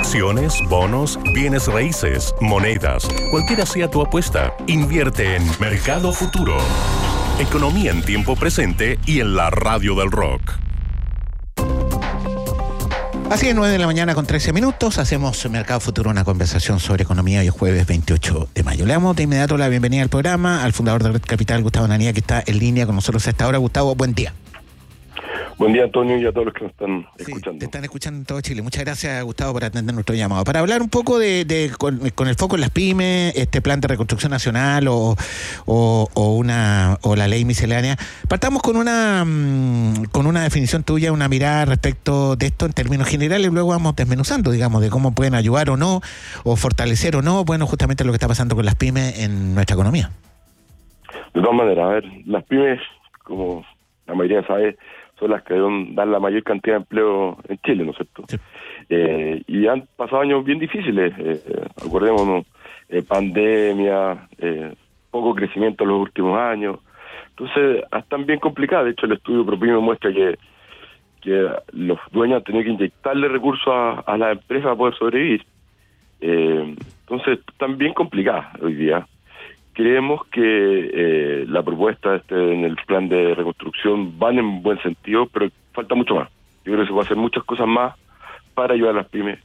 Acciones, bonos, bienes raíces, monedas, cualquiera sea tu apuesta, invierte en Mercado Futuro. Economía en tiempo presente y en la radio del rock. Así es, 9 de la mañana con 13 minutos, hacemos Mercado Futuro, una conversación sobre economía hoy jueves 28 de mayo. Le damos de inmediato la bienvenida al programa al fundador de Red Capital, Gustavo Nanía, que está en línea con nosotros a esta hora. Gustavo, buen día. Buen día, Antonio, y a todos los que nos están escuchando. Te están escuchando en todo Chile. Muchas gracias, Gustavo, por atender nuestro llamado. Para hablar un poco con el foco en las pymes, este plan de reconstrucción nacional o la ley miscelánea, partamos con una definición tuya, una mirada respecto de esto en términos generales, y luego vamos desmenuzando, digamos, de cómo pueden ayudar o no, o fortalecer o no, bueno, justamente lo que está pasando con las pymes en nuestra economía. De todas maneras, a ver, las pymes, como la mayoría sabe, son las que deben dar la mayor cantidad de empleo en Chile, ¿no es cierto? Sí. Y han pasado años bien difíciles, acordémonos, pandemia, poco crecimiento en los últimos años, entonces están bien complicadas. De hecho, el estudio ProPyme muestra que los dueños han tenido que inyectarle recursos a las empresas para poder sobrevivir. Entonces, están bien complicadas hoy día. Creemos que la propuesta en el plan de reconstrucción van en buen sentido, pero falta mucho más. Yo creo que se puede hacer muchas cosas más para ayudar a las pymes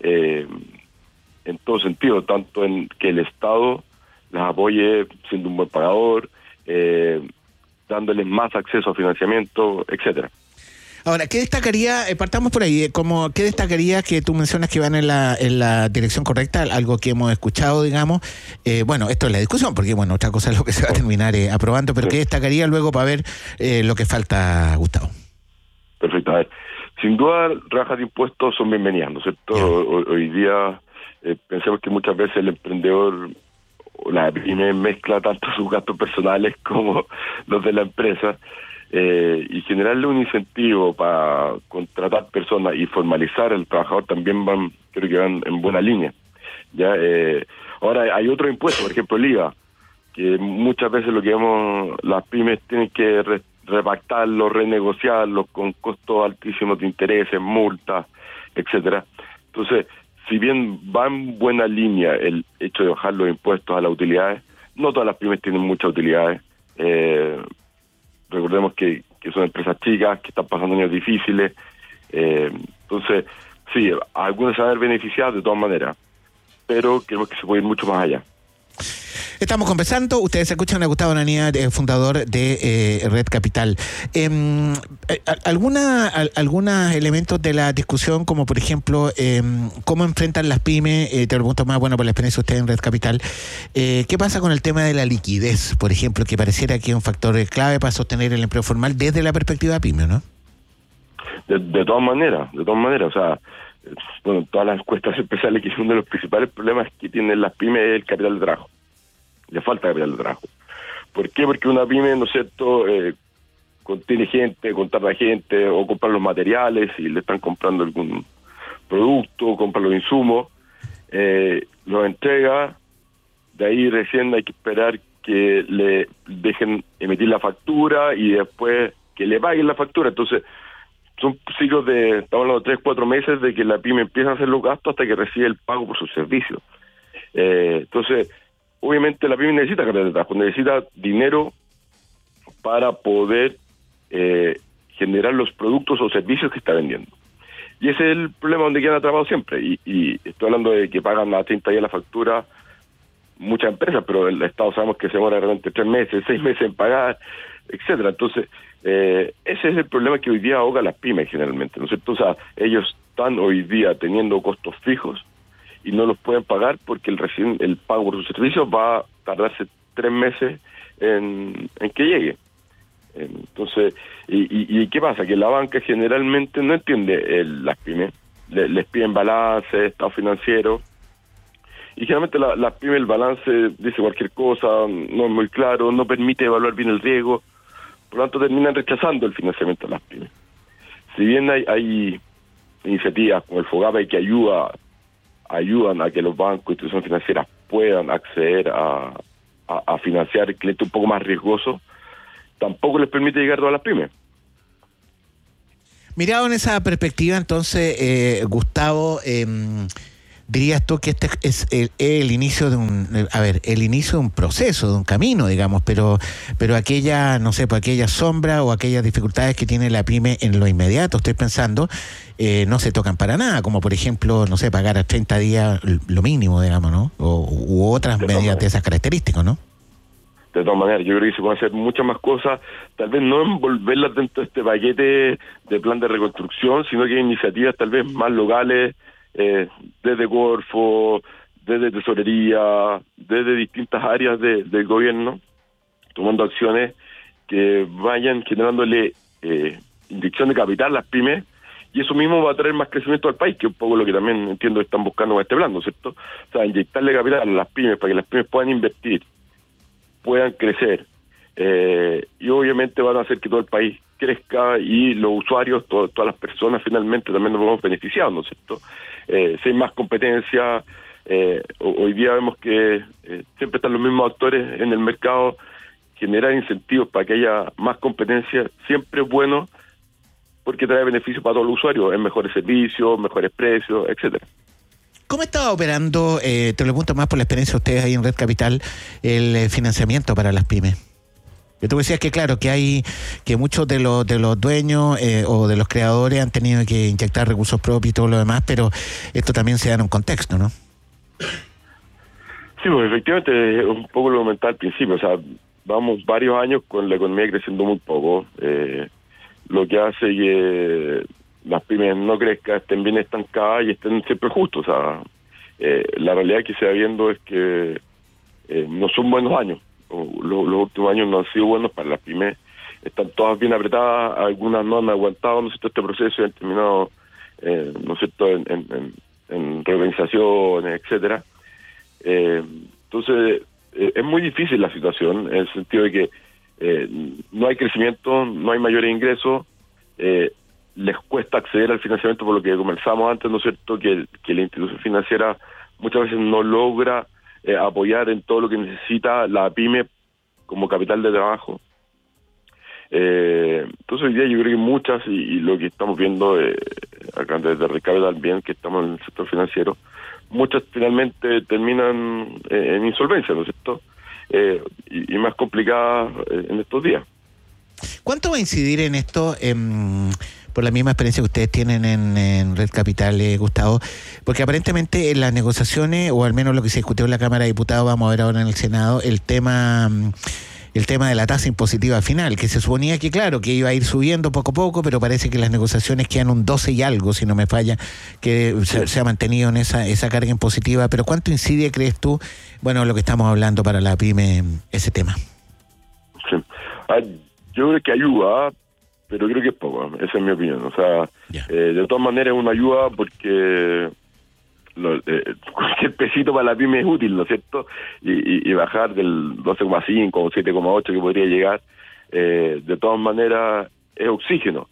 en todo sentido, tanto en que el Estado las apoye siendo un buen pagador, dándoles más acceso a financiamiento, etcétera. Ahora, ¿qué destacaría, partamos por ahí, qué destacaría que tú mencionas que van en la dirección correcta, algo que hemos escuchado, digamos, bueno, esto es la discusión, porque bueno, otra cosa es lo que se va a terminar aprobando, pero ¿qué destacaría luego para ver lo que falta, Gustavo? Perfecto, a ver, sin duda rebajas de impuestos son bienvenidas, ¿no es cierto? Hoy día pensemos que muchas veces el emprendedor o la pyme mezcla tanto sus gastos personales como los de la empresa, y generarle un incentivo para contratar personas y formalizar al trabajador también creo que van en buena línea. Ya ahora hay otro impuesto, por ejemplo el IVA, que muchas veces lo que vemos, las pymes tienen que repactarlo, renegociarlo con costos altísimos de intereses, multas, etcétera. Entonces, si bien va en buena línea el hecho de bajar los impuestos a las utilidades, no todas las pymes tienen muchas utilidades. Recordemos que son empresas chicas, que están pasando años difíciles. Entonces, sí, algunas se van a ver beneficiadas de todas maneras, pero creemos que se puede ir mucho más allá. Estamos conversando, ustedes escuchan a Gustavo Nanía, fundador de Red Capital. Algunos elementos de la discusión, como por ejemplo, cómo enfrentan las pymes, te lo pregunto más, bueno, por la experiencia de ustedes en Red Capital, ¿qué pasa con el tema de la liquidez, por ejemplo, que pareciera que es un factor clave para sostener el empleo formal desde la perspectiva pyme, ¿no? De todas maneras, o sea, bueno, todas las encuestas especiales que son uno de los principales problemas que tienen las pymes es el capital de trabajo. Le falta capital de trabajo. ¿Por qué? Porque una pyme, ¿no es cierto?, tiene gente, contrata gente, o compra los materiales y le están comprando algún producto, compra los insumos, los entrega, de ahí recién hay que esperar que le dejen emitir la factura y después que le paguen la factura. Entonces, son ciclos estamos hablando de 3-4 meses de que la pyme empieza a hacer los gastos hasta que recibe el pago por sus servicios. Entonces, obviamente la pyme necesita capital de trabajo, necesita dinero para poder generar los productos o servicios que está vendiendo. Y ese es el problema donde quedan atrapados siempre. Y estoy hablando de que pagan a 30 días la factura muchas empresas, pero el Estado sabemos que se demora realmente 3 meses, 6 meses en pagar, etcétera. Entonces, ese es el problema que hoy día ahoga a las pymes generalmente, ¿no es cierto? O sea, ellos están hoy día teniendo costos fijos y no los pueden pagar porque el pago por sus servicios va a tardarse 3 meses en que llegue. Entonces, ¿y qué pasa? Que la banca generalmente no entiende las pymes, les piden balance, estado financiero, y generalmente las pymes el balance dice cualquier cosa, no es muy claro, no permite evaluar bien el riesgo, por lo tanto terminan rechazando el financiamiento de las pymes. Si bien hay iniciativas como el FOGAPE que ayudan a que los bancos e instituciones financieras puedan acceder a financiar clientes un poco más riesgosos, tampoco les permite llegar a todas las pymes. Mirado en esa perspectiva, entonces, Gustavo, dirías tú que este es el inicio de el inicio de un proceso, de un camino, digamos, pero aquella, no sé, pues aquella sombra o aquellas dificultades que tiene la pyme en lo inmediato, estoy pensando, no se tocan para nada, como por ejemplo, no sé, pagar a 30 días lo mínimo, digamos, ¿no? U otras medidas de esas características, ¿no? De todas maneras, yo creo que se pueden hacer muchas más cosas, tal vez no envolverlas dentro de este paquete de plan de reconstrucción, sino que iniciativas tal vez más locales, desde Corfo, desde Tesorería, desde distintas áreas del gobierno, tomando acciones que vayan generándole inyección de capital a las pymes, y eso mismo va a traer más crecimiento al país, que es un poco lo que también entiendo que están buscando con este plan, ¿no es cierto? O sea, inyectarle capital a las pymes para que las pymes puedan invertir, puedan crecer, y obviamente van a hacer que todo el país crezca y los usuarios, todas las personas finalmente también nos vamos beneficiados, ¿no es cierto? Si hay más competencia, hoy día vemos que siempre están los mismos actores en el mercado, generar incentivos para que haya más competencia siempre es bueno porque trae beneficios para todos los usuarios, en mejores servicios, mejores precios, etcétera. ¿Cómo estaba operando, te lo pregunto más por la experiencia de ustedes ahí en Red Capital, el financiamiento para las pymes? Que tú decías que claro, que muchos de los dueños o de los creadores han tenido que inyectar recursos propios y todo lo demás, pero esto también se da en un contexto, ¿no? Sí, pues efectivamente es un poco lo comentaba al principio, o sea, vamos varios años con la economía creciendo muy poco, lo que hace que las pymes no crezcan, estén bien estancadas y estén siempre justos, o sea, la realidad que se va viendo es que no son buenos años. Los últimos años no han sido buenos para las pymes, están todas bien apretadas, algunas no han aguantado, ¿no es cierto?, este proceso y han terminado, ¿no es cierto?, en reorganizaciones, etcétera. Entonces, es muy difícil la situación, en el sentido de que no hay crecimiento, no hay mayores ingresos, les cuesta acceder al financiamiento, por lo que conversamos antes, ¿no es cierto?, que la institución financiera muchas veces no logra apoyar en todo lo que necesita la pyme como capital de trabajo. Entonces hoy día yo creo que muchas, y lo que estamos viendo acá desde Red Capital también, que estamos en el sector financiero, muchas finalmente terminan en insolvencia, ¿no es cierto? Y más complicadas en estos días. ¿Cuánto va a incidir en esto, por la misma experiencia que ustedes tienen en Red Capital, Gustavo? Porque aparentemente en las negociaciones, o al menos lo que se discutió en la Cámara de Diputados, vamos a ver ahora en el Senado, el tema de la tasa impositiva final, que se suponía que, claro, que iba a ir subiendo poco a poco, pero parece que las negociaciones quedan un 12 y algo, si no me falla, que se ha mantenido en esa carga impositiva. Pero ¿cuánto incide, crees tú, bueno, lo que estamos hablando para la pyme, ese tema? Sí. Yo creo que ayuda, pero creo que es poco, esa es mi opinión. O sea, de todas maneras es una ayuda porque cualquier pesito para la pyme es útil, ¿no es cierto? Y bajar del 12,5 o 7,8 que podría llegar, de todas maneras es oxígeno.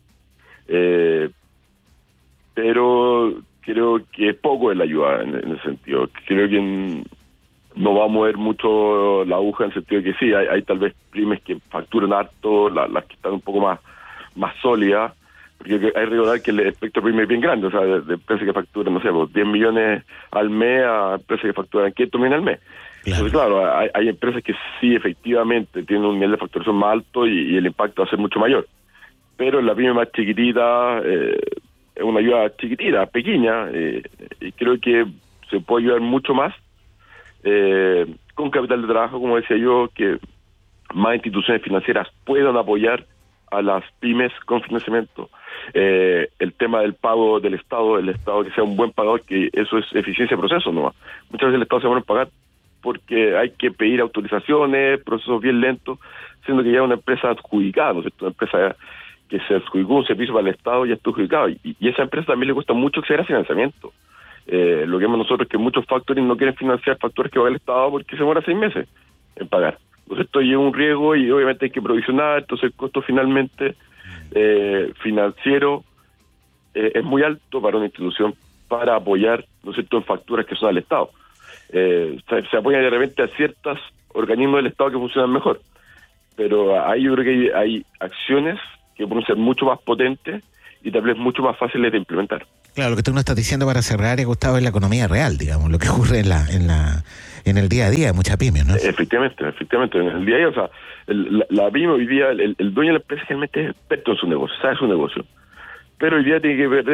Pero creo que es poco la ayuda en ese sentido. Creo que no va a mover mucho la aguja, en el sentido de que sí, hay tal vez pymes que facturan harto, las que están un poco más sólidas, porque hay que recordar que el espectro pyme es bien grande, o sea, de empresas que facturan, no sé, 10 millones al mes a empresas que facturan 500 millones al mes. Claro. Entonces, claro, hay empresas que sí, efectivamente, tienen un nivel de facturación más alto y el impacto va a ser mucho mayor. Pero la pyme más chiquitita es una ayuda chiquitita, pequeña, y creo que se puede ayudar mucho más con capital de trabajo, como decía yo, que más instituciones financieras puedan apoyar a las pymes con financiamiento. El tema del pago del Estado, el Estado que sea un buen pagador, que eso es eficiencia de proceso, ¿no? Muchas veces el Estado se va a pagar porque hay que pedir autorizaciones, procesos bien lentos, siendo que ya una empresa adjudicada, ¿no es cierto? Una empresa que se adjudicó un servicio para el Estado ya está adjudicado, y a esa empresa también le cuesta mucho acceder a financiamiento. Lo que vemos nosotros es que muchos factoring no quieren financiar factores que va el Estado porque se demora 6 meses en pagar. Entonces esto lleva un riesgo y obviamente hay que provisionar, entonces el costo finalmente financiero es muy alto para una institución para apoyar, ¿no es cierto?, en facturas que son al Estado. Se apoya de repente a ciertos organismos del Estado que funcionan mejor, pero ahí yo creo que hay acciones que pueden ser mucho más potentes y tal vez mucho más fáciles de implementar. Claro, lo que tú nos estás diciendo para cerrar, Gustavo, es la economía real, digamos, lo que ocurre en el día a día de muchas pymes, ¿no? Efectivamente, en el día a día, o sea, la pyme hoy día, el dueño de la empresa realmente es experto en su negocio, sabe su negocio, pero hoy día tiene que ver